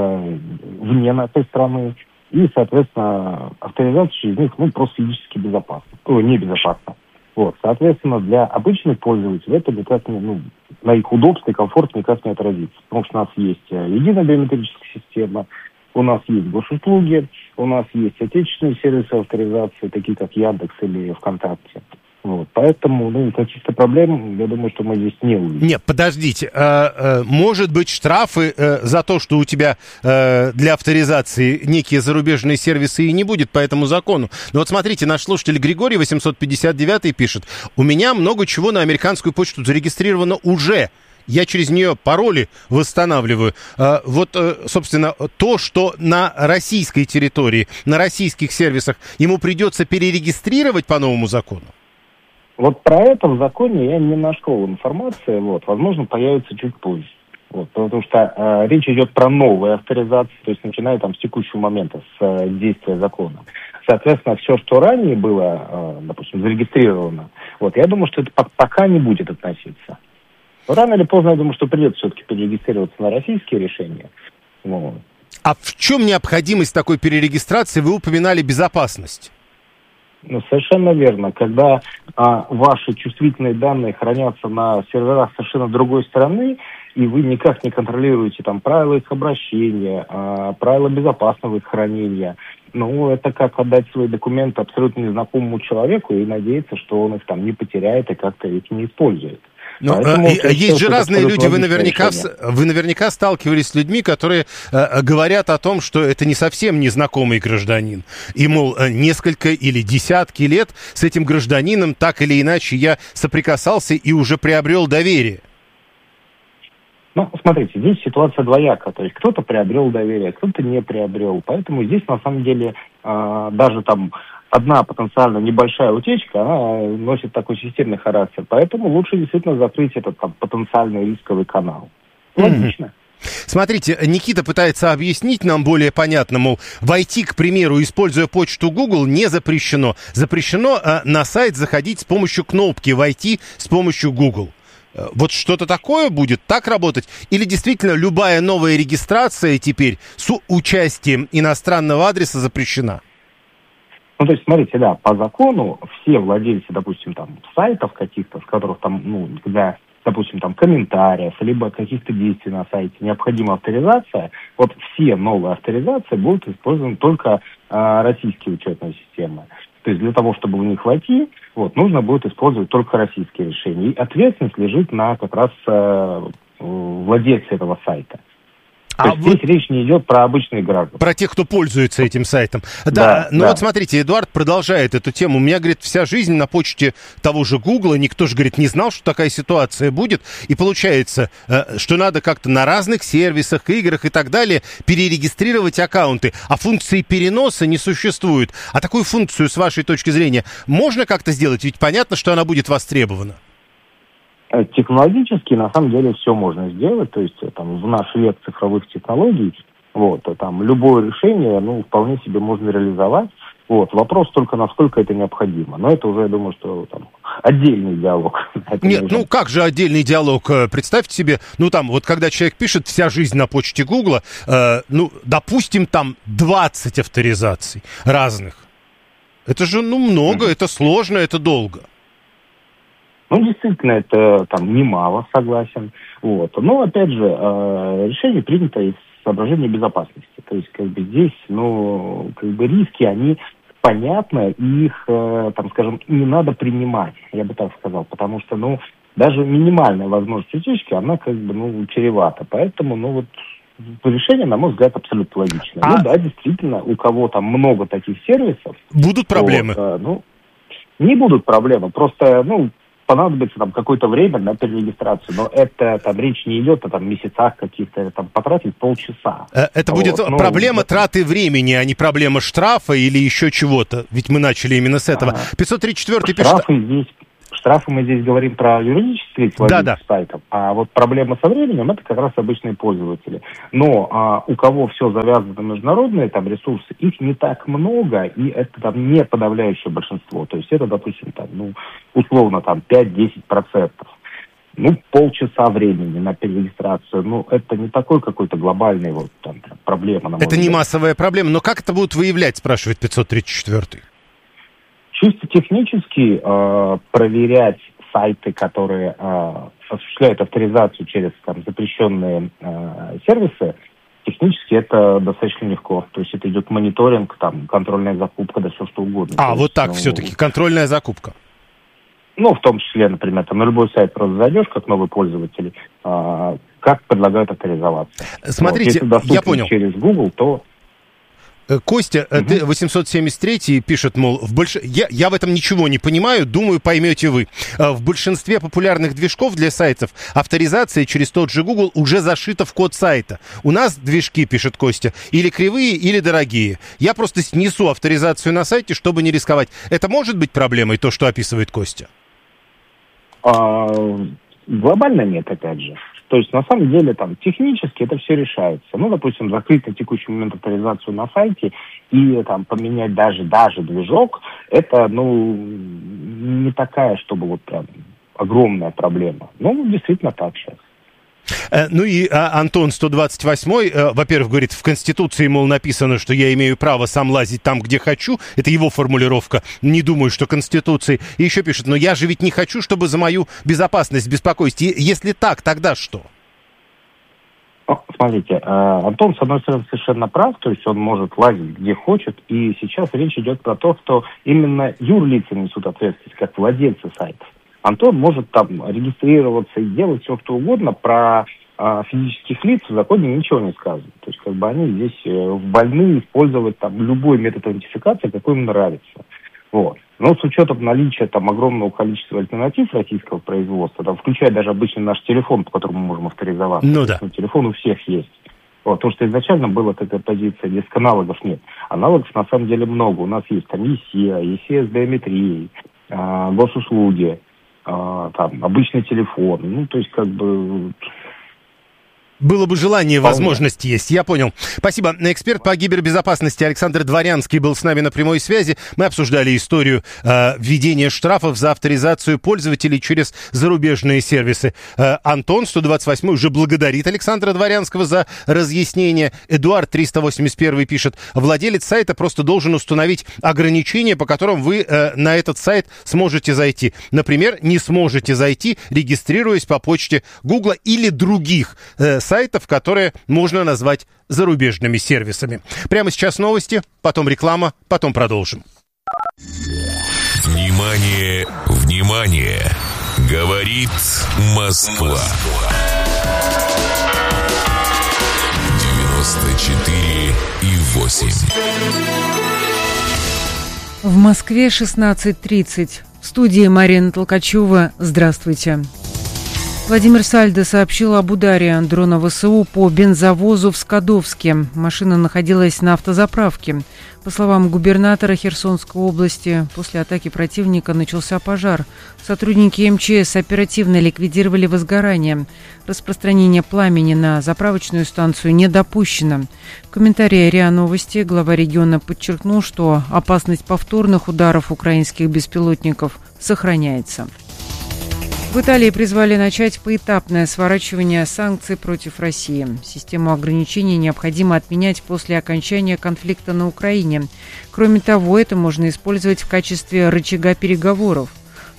вне нашей страны, и, соответственно, авторизация через них просто физически небезопасно. Соответственно, для обычных пользователей это никак на их удобстве и комфорт никак не отразится, потому что у нас есть единая биометрическая система, у нас есть госуслуги, у нас есть отечественные сервисы авторизации, такие как Яндекс или ВКонтакте. Поэтому, каких-то проблем, я думаю, что мы здесь не увидим. Нет, подождите. Может быть, штрафы за то, что у тебя для авторизации некие зарубежные сервисы и не будет по этому закону. Но вот смотрите, наш слушатель Григорий 859 пишет. У меня много чего на американскую почту зарегистрировано уже. Я через нее пароли восстанавливаю. Собственно, то, что на российской территории, на российских сервисах ему придется перерегистрировать по новому закону? Про это в законе я не нашел информации. Возможно, появится чуть позже. Потому что речь идет про новые авторизации, то есть начиная с текущего момента, с действия закона. Соответственно, все, что ранее было, допустим, зарегистрировано, я думаю, что это пока не будет относиться. Но рано или поздно, я думаю, что придется все-таки перерегистрироваться на российские решения. А в чем необходимость такой перерегистрации? Вы упоминали безопасность. Совершенно верно. Когда ваши чувствительные данные хранятся на серверах совершенно другой страны, и вы никак не контролируете правила их обращения, правила безопасного их хранения, это как отдать свои документы абсолютно незнакомому человеку и надеяться, что он их не потеряет и как-то их не использует. Есть же разные люди, вы наверняка сталкивались с людьми, которые говорят о том, что это не совсем незнакомый гражданин. И, несколько или десятки лет с этим гражданином так или иначе я соприкасался и уже приобрел доверие. Смотрите, здесь ситуация двояка. То есть кто-то приобрел доверие, кто-то не приобрел. Поэтому здесь, на самом деле, даже одна потенциально небольшая утечка, она носит такой системный характер. Поэтому лучше действительно закрыть этот потенциальный рисковый канал. Логично. Смотрите, Никита пытается объяснить нам более понятно, войти, к примеру, используя почту Google, не запрещено. Запрещено на сайт заходить с помощью кнопки «Войти» с помощью Google. Что-то такое будет так работать? Или действительно любая новая регистрация теперь с участием иностранного адреса запрещена? То есть, смотрите, да, по закону все владельцы, допустим, сайтов каких-то, с которых для, допустим, комментариев, либо каких-то действий на сайте необходима авторизация, все новые авторизации будут использованы только российские учетные системы. То есть для того, чтобы в них войти, нужно будет использовать только российские решения. И ответственность лежит на как раз владельце этого сайта. То есть здесь речь не идет про обычных граждан. Про тех, кто пользуется этим сайтом. Да. Смотрите, Эдуард продолжает эту тему. У меня, говорит, вся жизнь на почте того же Гугла. Никто же, говорит, не знал, что такая ситуация будет. И получается, что надо как-то на разных сервисах, играх и так далее перерегистрировать аккаунты. А функции переноса не существует. А такую функцию, с вашей точки зрения, можно как-то сделать? Ведь понятно, что она будет востребована. Технологически, на самом деле, все можно сделать. То есть, в наш век цифровых технологий, любое решение, вполне себе можно реализовать. Вопрос только, насколько это необходимо. Но это уже, я думаю, что отдельный диалог. Нет, как же отдельный диалог? Представьте себе, когда человек пишет «вся жизнь на почте Гугла», допустим, 20 авторизаций разных. Это же, много, это сложно, это долго. Действительно, это немало, согласен. Но, опять же, решение принято из соображения безопасности. То есть, здесь, риски, они понятно, и их, там, скажем, не надо принимать, я бы так сказал, потому что, ну, даже минимальная возможность утечки, она как бы, ну, чревата. Поэтому, ну, вот, решение, на мой взгляд, абсолютно логичное. Ну, да, действительно, у кого там много таких сервисов... Будут проблемы? То, ну, не будут проблемы, просто, ну, понадобится там какое-то время на перерегистрацию, но это там речь не идет о там месяцах каких-то, там потратить полчаса. Это будет проблема траты времени, а не проблема штрафа или еще чего-то, ведь мы начали именно с этого. 534 пишет... Штрафы мы здесь говорим про юридические лица, владельцев сайтов, а вот проблема со временем это как раз обычные пользователи. Но у кого все завязано на международные там ресурсы, их не так много, и это там не подавляющее большинство. То есть это, допустим, там, ну, условно там 5-10%. Ну, полчаса времени на перерегистрацию. Ну, это не такой какой-то глобальный вот там проблема. На мой взгляд. Не массовая проблема, но как это будут выявлять, спрашивает 534-й? Чисто технически проверять сайты, которые осуществляют авторизацию через там, запрещенные сервисы, технически это достаточно легко. То есть это идет мониторинг, там, контрольная закупка, да все что угодно. Вот есть, так все-таки, контрольная закупка. Ну, в том числе, например, там на любой сайт просто зайдешь, как новый пользователь, как предлагают авторизоваться. Смотрите, вот, если я понял. Через Google, то... Костя, 873 пишет, мол, я в этом ничего не понимаю, думаю, поймете вы. В большинстве популярных движков для сайтов авторизация через тот же Google уже зашита в код сайта. У нас движки, пишет Костя, или кривые, или дорогие. Я просто снесу авторизацию на сайте, чтобы не рисковать. Это может быть проблемой, то, что описывает Костя? Глобально нет, опять же. То есть, на самом деле, там, технически это все решается. Ну, допустим, закрыть на текущий момент авторизацию на сайте и, там, поменять даже движок, это, ну, не такая, чтобы вот прям огромная проблема. Ну, действительно так сейчас. Ну и Антон 128, во-первых, говорит, в Конституции, мол, написано, что я имею право сам лазить там, где хочу. Это его формулировка. Не думаю, что Конституции. И еще пишет, но я же ведь не хочу, чтобы за мою безопасность беспокоить. Если так, тогда что? Смотрите, Антон, с одной стороны, совершенно прав, то есть он может лазить где хочет, и сейчас речь идет про то, что именно юрлицы несут ответственность, как владельцы сайтов. Антон может там регистрироваться и делать все, что угодно. Про физических лиц в законе ничего не сказано. То есть, как бы они здесь вольны использовать там любой метод идентификации, какой им нравится. Вот. Но с учетом наличия там огромного количества альтернатив российского производства, там, включая даже обычный наш телефон, по которому мы можем авторизоваться. Ну да. Телефон у всех есть. Вот. Потому что изначально была такая позиция, здесь аналогов нет. Аналогов на самом деле много. У нас есть там ЕСЕ с биометрией, госуслуги, там, обычный телефон. Ну, то есть, как бы... Было бы желание, возможность есть. Я понял. Спасибо. Эксперт по кибербезопасности Александр Дворянский был с нами на прямой связи. Мы обсуждали историю введения штрафов за авторизацию пользователей через зарубежные сервисы. Антон, 128, уже благодарит Александра Дворянского за разъяснение. Эдуард, 381, пишет, владелец сайта просто должен установить ограничения, по которым вы на этот сайт сможете зайти. Например, не сможете зайти, регистрируясь по почте Гугла или других сайтов, которые можно назвать зарубежными сервисами. Прямо сейчас новости, потом реклама, потом продолжим. Внимание, внимание! Говорит Москва. 94,8. В Москве 16:30. В студии Марина Толкачева. Здравствуйте. Владимир Сальдо сообщил об ударе дрона ВСУ по бензовозу в Скадовске. Машина находилась на автозаправке. По словам губернатора Херсонской области, после атаки противника начался пожар. Сотрудники МЧС оперативно ликвидировали возгорание. Распространение пламени на заправочную станцию не допущено. В комментарии РИА Новости глава региона подчеркнул, что опасность повторных ударов украинских беспилотников сохраняется. В Италии призвали начать поэтапное сворачивание санкций против России. Систему ограничений необходимо отменять после окончания конфликта на Украине. Кроме того, это можно использовать в качестве рычага переговоров.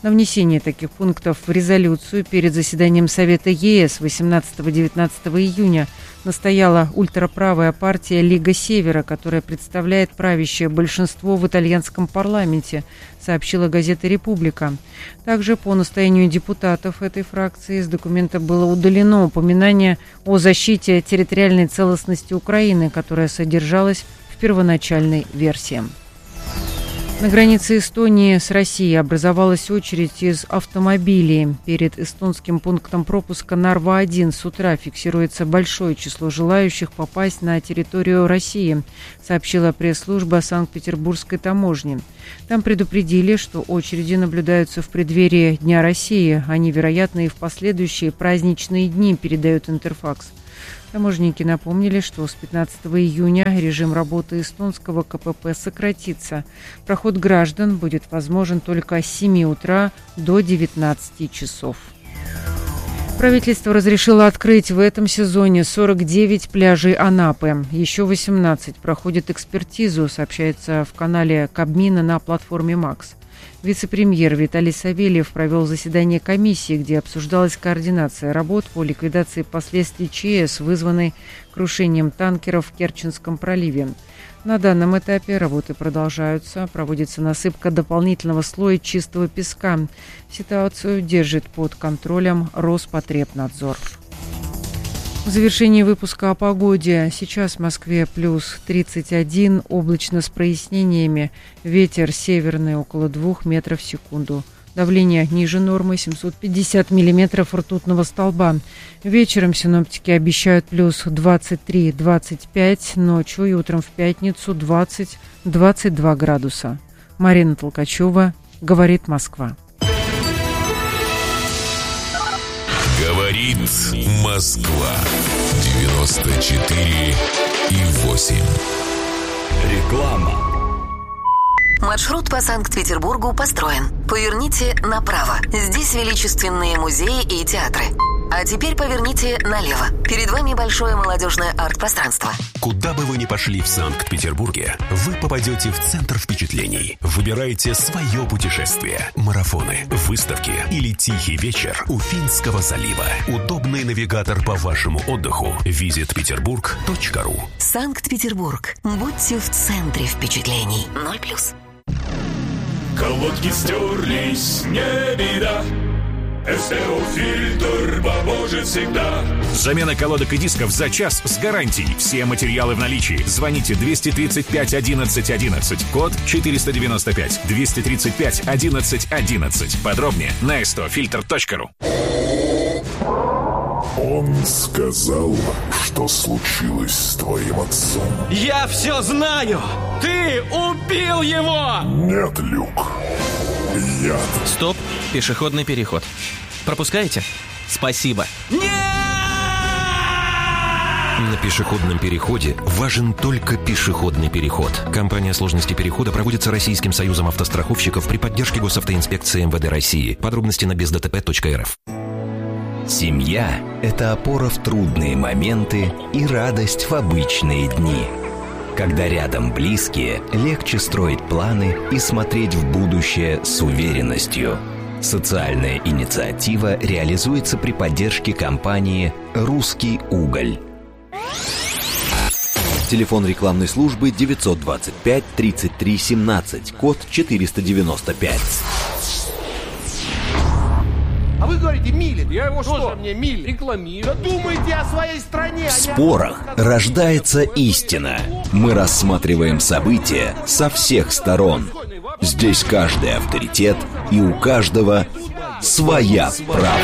На внесение таких пунктов в резолюцию перед заседанием Совета ЕС 18-19 июня настояла ультраправая партия «Лига Севера», которая представляет правящее большинство в итальянском парламенте, сообщила газета «Република». Также по настоянию депутатов этой фракции из документа было удалено упоминание о защите территориальной целостности Украины, которое содержалось в первоначальной версии. На границе Эстонии с Россией образовалась очередь из автомобилей. Перед эстонским пунктом пропуска Нарва-1 с утра фиксируется большое число желающих попасть на территорию России, сообщила пресс-служба Санкт-Петербургской таможни. Там предупредили, что очереди наблюдаются в преддверии Дня России. Они, вероятно, и в последующие праздничные дни, передает Интерфакс. Таможенники напомнили, что с 15 июня режим работы эстонского КПП сократится. Проход граждан будет возможен только с 7 утра до 19 часов. Правительство разрешило открыть в этом сезоне 49 пляжей Анапы. Еще 18 проходят экспертизу, сообщается в канале Кабмина на платформе «Макс». Вице-премьер Виталий Савельев провел заседание комиссии, где обсуждалась координация работ по ликвидации последствий ЧС, вызванной крушением танкеров в Керченском проливе. На данном этапе работы продолжаются. Проводится насыпка дополнительного слоя чистого песка. Ситуацию держит под контролем Роспотребнадзор. В завершении выпуска о погоде. Сейчас в Москве плюс 31, облачно с прояснениями. Ветер северный около 2 метров в секунду. Давление ниже нормы 750 миллиметров ртутного столба. Вечером синоптики обещают плюс 23-25, ночью и утром в пятницу 20-22 градуса. Марина Толкачева, «Говорит Москва». Говорит Москва. 94,8. Реклама. Маршрут по Санкт-Петербургу построен. Поверните направо. Здесь величественные музеи и театры. А теперь поверните налево. Перед вами большое молодежное арт-пространство. Куда бы вы ни пошли в Санкт-Петербурге, вы попадете в центр впечатлений. Выбирайте свое путешествие. Марафоны, выставки или тихий вечер у Финского залива. Удобный навигатор по вашему отдыху. visitpeterburg.ru. Санкт-Петербург. Будьте в центре впечатлений. 0+. Колодки стерлись, не беда. СТО-фильтр поможет всегда. Замена колодок и дисков за час с гарантией. Все материалы в наличии. Звоните 235 11 11. Код 495. 235 11 11. Подробнее на stofilter.ru. Он сказал, что случилось с твоим отцом. Я все знаю! Ты убил его! Нет, Люк. Яд. Стоп, пешеходный переход. Пропускаете? Спасибо. На пешеходном переходе важен только пешеходный переход. Кампания сложности перехода проводится Российским союзом автостраховщиков при поддержке Госавтоинспекции МВД России. Подробности на бездтп.рф. Семья – это опора в трудные моменты и радость в обычные дни. Когда рядом близкие, легче строить планы и смотреть в будущее с уверенностью. Социальная инициатива реализуется при поддержке компании «Русский уголь». Телефон рекламной службы 925 33 17, код 495. А вы говорите, милит. Я его что? Мне милит. Рекламирую. Думайте о своей стране. В спорах рождается истина. Мы рассматриваем события со всех сторон. Здесь каждый авторитет, и у каждого своя правда.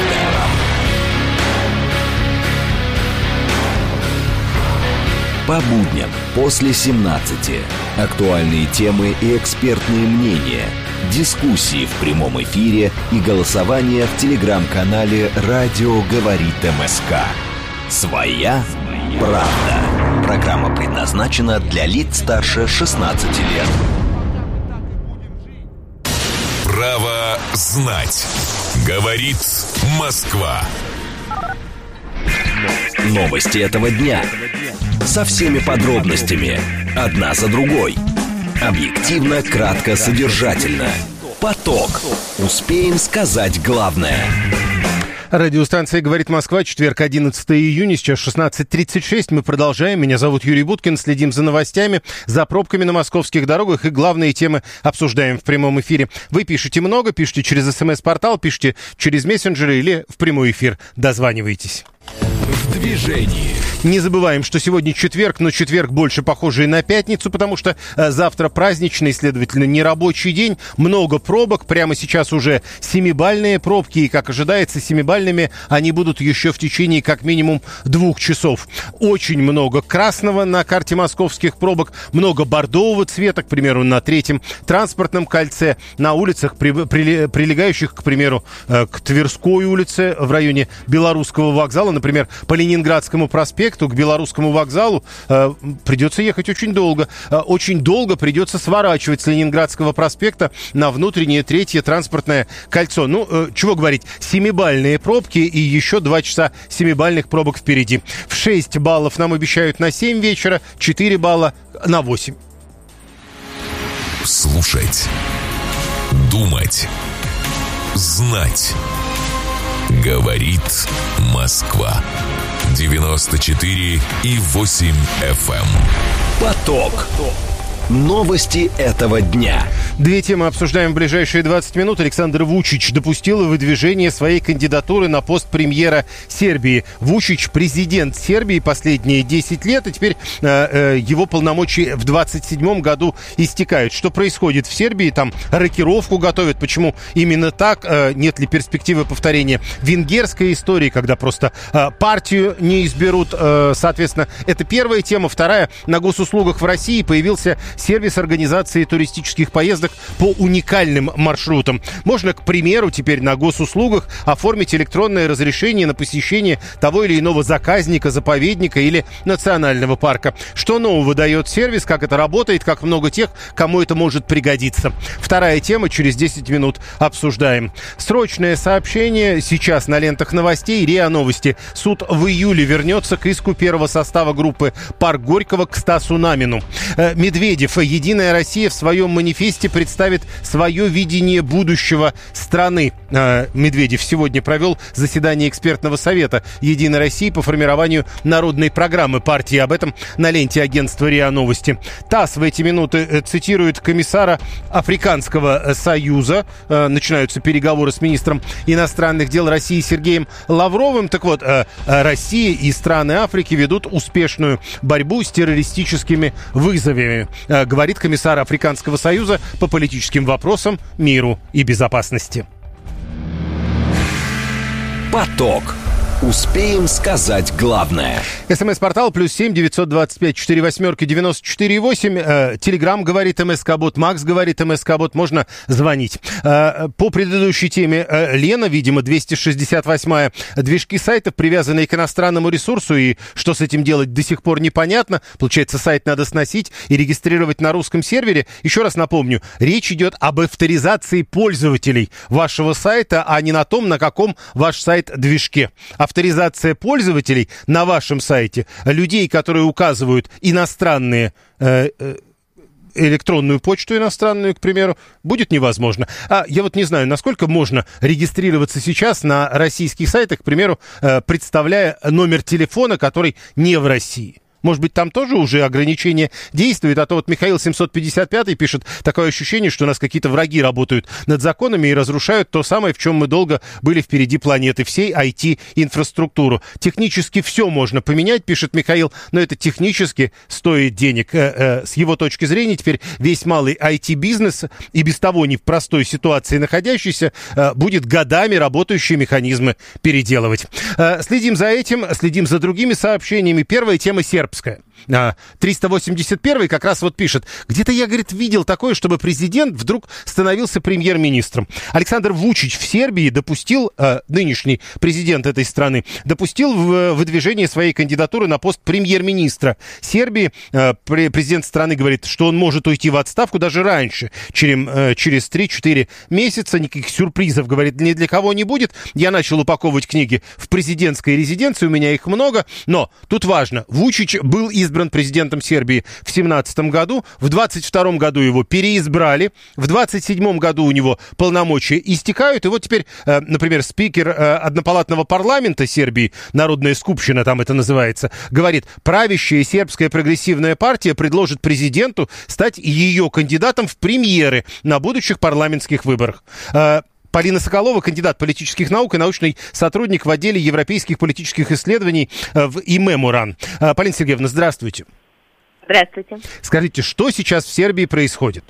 По будням после 17. Актуальные темы и экспертные мнения. Дискуссии в прямом эфире и голосование в телеграм-канале «Радио говорит МСК». Своя правда. Программа предназначена для лиц старше 16 лет. Право знать. Говорит Москва. Новости этого дня. Со всеми подробностями. Одна за другой. Объективно, кратко, содержательно. Поток. Успеем сказать главное. Радиостанция «Говорит Москва», четверг, 11 июня, сейчас 16:36. Мы продолжаем. Меня зовут Юрий Буткин. Следим за новостями, за пробками на московских дорогах и главные темы обсуждаем в прямом эфире. Вы пишете много, пишите через СМС-портал, пишите через мессенджеры или в прямой эфир. Дозванивайтесь. В движении. Не забываем, что сегодня четверг, но четверг больше похожий на пятницу, потому что завтра праздничный, следовательно, нерабочий день. Много пробок. Прямо сейчас уже 7-бальные пробки. И, как ожидается, 7-бальными они будут еще в течение как минимум 2 часов. Очень много красного на карте московских пробок. Много бордового цвета, к примеру, на 3-м транспортном кольце. На улицах, прилегающих, к примеру, к Тверской улице в районе Белорусского вокзала. Например, по Ленинградскому проспекту к Белорусскому вокзалу придется ехать очень долго. Очень долго придется сворачивать с Ленинградского проспекта на внутреннее 3-е транспортное кольцо. Ну, чего говорить, 7-бальные пробки и еще 2 часа 7-бальных пробок впереди. В 6 баллов нам обещают на 7 вечера, 4 балла на 8. Слушать, думать, знать. Говорит Москва. 94,8 FM. Поток. Новости этого дня. 2 темы обсуждаем в ближайшие 20 минут. Александр Вучич допустил выдвижение своей кандидатуры на пост премьера Сербии. Вучич президент Сербии последние 10 лет, и теперь его полномочия в 27 году истекают. Что происходит в Сербии? Там рокировку готовят. Почему именно так? Нет ли перспективы повторения венгерской истории, когда просто партию не изберут? Соответственно, это первая тема. Вторая. На госуслугах в России появился сервис организации туристических поездок по уникальным маршрутам. Можно, к примеру, теперь на госуслугах оформить электронное разрешение на посещение того или иного заказника, заповедника или национального парка. Что нового дает сервис, как это работает, как много тех, кому это может пригодиться. Вторая тема, через 10 минут обсуждаем. Срочное сообщение сейчас на лентах новостей. РИА Новости. Суд в июле вернется к иску первого состава группы «Парк Горького» к Стасу Намину. Медведев. «Единая Россия» в своем манифесте представит свое видение будущего страны. Медведев сегодня провел заседание экспертного совета «Единой России» по формированию народной программы партии. Об этом на ленте агентства РИА Новости. ТАСС в эти минуты цитирует комиссара Африканского союза. Начинаются переговоры с министром иностранных дел России Сергеем Лавровым. Так вот, Россия и страны Африки ведут успешную борьбу с террористическими вызовами, говорит комиссар Африканского союза по политическим вопросам, миру и безопасности. Поток. Успеем сказать главное. СМС-портал +7 925 48 94 8. Телеграм говорит МСК-бот, Макс говорит МСК-бот. Можно звонить. По предыдущей теме Лена, видимо, 268-я. Движки сайтов, привязанные к иностранному ресурсу, и что с этим делать до сих пор непонятно. Получается, сайт надо сносить и регистрировать на русском сервере. Еще раз напомню, речь идет об авторизации пользователей вашего сайта, а не на том, на каком ваш сайт движке. Авторизация пользователей на вашем сайте, людей, которые указывают иностранные электронную почту иностранную, к примеру, будет невозможно. Я вот не знаю, насколько можно регистрироваться сейчас на российских сайтах, к примеру, представляя номер телефона, который не в России. Может быть, там тоже уже ограничение действует, а то вот Михаил 755 пишет: такое ощущение, что у нас какие-то враги работают над законами и разрушают то самое, в чем мы долго были впереди планеты, всей IT-инфраструктуру. Технически все можно поменять, пишет Михаил, но это технически стоит денег. С его точки зрения, теперь весь малый IT-бизнес, и без того не в простой ситуации находящийся, будет годами работающие механизмы переделывать. Следим за этим, следим за другими сообщениями. Первая тема — сербская. 381-й как раз вот пишет: где-то я, говорит, видел такое, чтобы президент вдруг становился премьер-министром. Александр Вучич в Сербии допустил, нынешний президент этой страны, допустил выдвижение своей кандидатуры на пост премьер-министра Сербии. Президент страны говорит, что он может уйти в отставку даже раньше, через 3-4 месяца. Никаких сюрпризов, говорит, ни для кого не будет. Я начал упаковывать книги в президентской резиденции, у меня их много, но тут важно, Вучич был избран президентом Сербии в 2017 году, в 2022 году его переизбрали, в 2027 году у него полномочия истекают, и вот теперь, например, спикер однопалатного парламента Сербии, Народная Скупщина там это называется, говорит, правящая сербская прогрессивная партия предложит президенту стать ее кандидатом в премьеры на будущих парламентских выборах. Полина Соколова, кандидат политических наук и научный сотрудник в отделе европейских политических исследований в ИМЕМ-УРАН. Полина Сергеевна, здравствуйте. Здравствуйте. Скажите, что сейчас в Сербии происходит?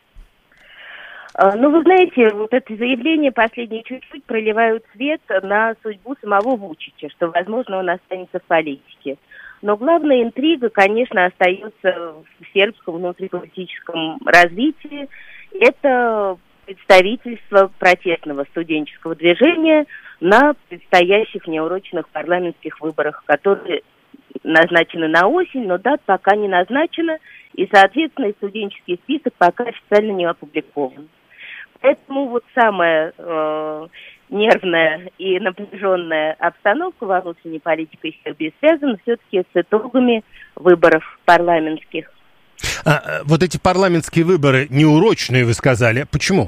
Ну, вы знаете, вот это заявление последние чуть-чуть проливают свет на судьбу самого Вучича, что, возможно, он останется в политике. Но главная интрига, конечно, остается в сербском внутриполитическом развитии. Это представительство протестного студенческого движения на предстоящих неурочных парламентских выборах, которые назначены на осень, но дат пока не назначена, и, соответственно, студенческий список пока официально не опубликован. Поэтому вот самая нервная и напряженная обстановка во внутренней политике Сербии связана все-таки с итогами выборов парламентских. Вот эти парламентские выборы неурочные, вы сказали. Почему?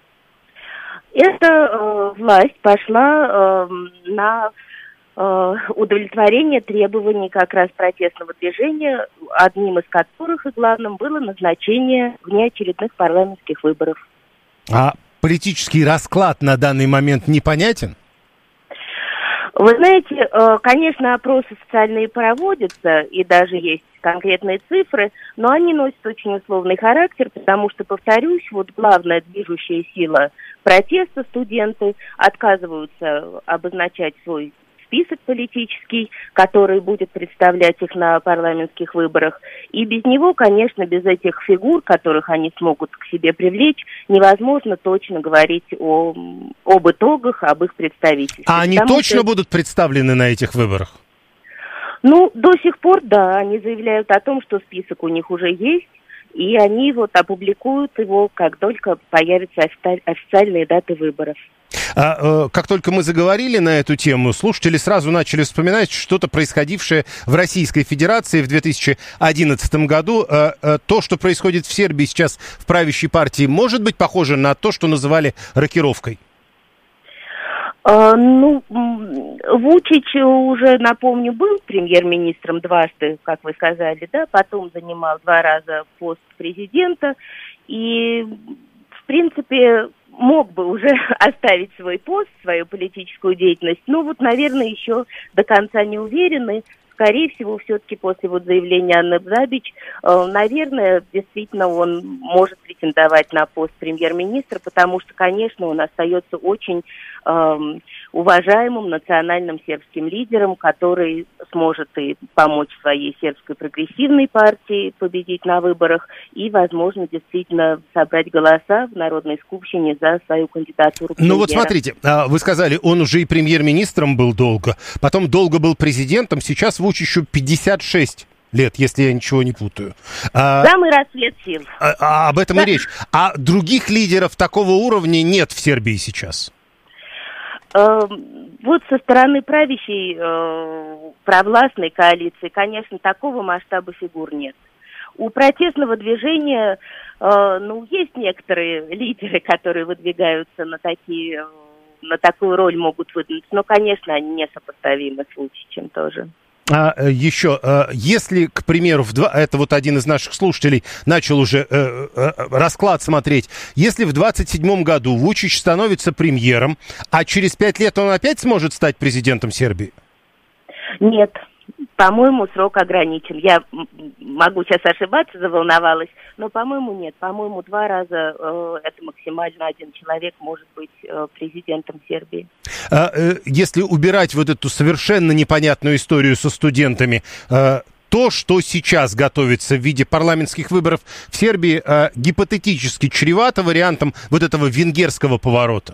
Эта власть пошла на удовлетворение требований как раз протестного движения, одним из которых и главным было назначение внеочередных парламентских выборов. А политический расклад на данный момент непонятен? Вы знаете, конечно, опросы социальные проводятся, и даже есть конкретные цифры, но они носят очень условный характер, потому что, повторюсь, вот главная движущая сила протеста, студенты отказываются обозначать свой список политический, который будет представлять их на парламентских выборах. И без него, конечно, без этих фигур, которых они смогут к себе привлечь, невозможно точно говорить об итогах, об их представительстве. А они точно будут представлены на этих выборах? Ну, до сих пор, да, они заявляют о том, что список у них уже есть, и они вот опубликуют его, как только появятся официальные даты выборов. Как только мы заговорили на эту тему, слушатели сразу начали вспоминать что-то происходившее в Российской Федерации в 2011 году. То, что происходит в Сербии сейчас в правящей партии, может быть похоже на то, что называли рокировкой? Ну, Вучич уже, напомню, был премьер-министром дважды, как вы сказали, да, потом занимал 2 раза пост президента, и, в принципе, мог бы уже оставить свой пост, свою политическую деятельность, но вот, наверное, еще до конца не уверены. Скорее всего, все-таки после вот заявления Анны Бзабич, наверное, действительно он может претендовать на пост премьер-министра, потому что, конечно, он остается очень уважаемым национальным сербским лидером, который сможет и помочь своей сербской прогрессивной партии победить на выборах и, возможно, действительно собрать голоса в Народной Скупщине за свою кандидатуру премьера. Ну вот смотрите, вы сказали, он уже и премьер-министром был долго, потом долго был президентом, сейчас Вучичу 56 лет, если я ничего не путаю. Самый расцвет сил. Об этом и речь. А других лидеров такого уровня нет в Сербии сейчас? Вот со стороны правящей провластной коалиции, конечно, такого масштаба фигур нет. У протестного движения, есть некоторые лидеры, которые выдвигаются на такую роль могут выдвинуться, но, конечно, они несопоставимы с Вучичем тоже. Еще, если, к примеру, это вот один из наших слушателей начал уже расклад смотреть, если в 27 году Вучич становится премьером, а через 5 лет он опять сможет стать президентом Сербии? Нет. По-моему, срок ограничен. Я могу сейчас ошибаться, заволновалась, но, по-моему, нет. По-моему, 2 раза это максимально один человек может быть президентом Сербии. Если убирать вот эту совершенно непонятную историю со студентами, то, что сейчас готовится в виде парламентских выборов в Сербии, гипотетически чревато вариантом вот этого венгерского поворота?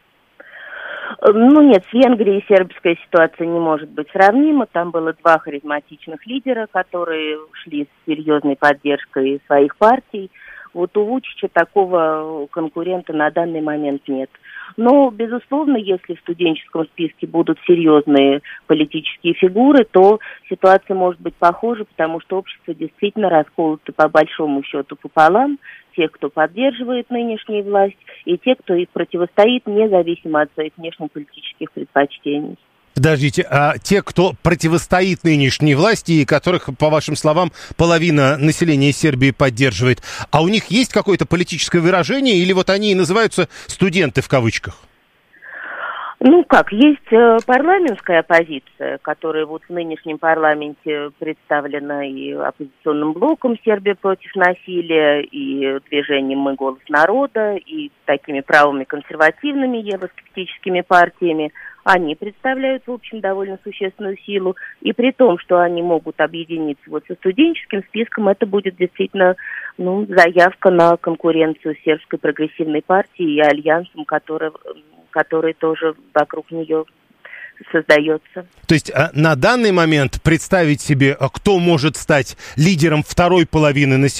Ну нет, с Венгрией сербская ситуация не может быть сравнима. Там было 2 харизматичных лидера, которые шли с серьезной поддержкой своих партий. Вот у Вучича такого конкурента на данный момент нет. Но, безусловно, если в студенческом списке будут серьезные политические фигуры, то ситуация может быть похожа, потому что общество действительно расколото по большому счету пополам. Тех, кто поддерживает нынешнюю власть, и те, кто их противостоит, независимо от своих внешнеполитических предпочтений. Подождите, а те, кто противостоит нынешней власти, и которых, по вашим словам, половина населения Сербии поддерживает, а у них есть какое-то политическое выражение, или вот они и называются «студенты» в кавычках? Ну как, есть парламентская оппозиция, которая вот в нынешнем парламенте представлена и оппозиционным блоком «Сербия против насилия», и движением «Мы голос народа», и такими правыми консервативными евроскептическими партиями. Они представляют, в общем, довольно существенную силу. И при том, что они могут объединиться вот со студенческим списком, это будет действительно заявка на конкуренцию с сербской прогрессивной партией и альянсом, который тоже вокруг нее создается. То есть на данный момент представить себе, кто может стать лидером второй половины населения,